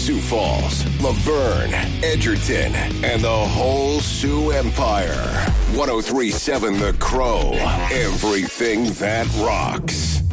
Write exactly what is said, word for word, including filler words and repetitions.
Sioux Falls, Laverne, Edgerton, and the whole Sioux Empire. one oh three point seven The Crow. Everything that rocks.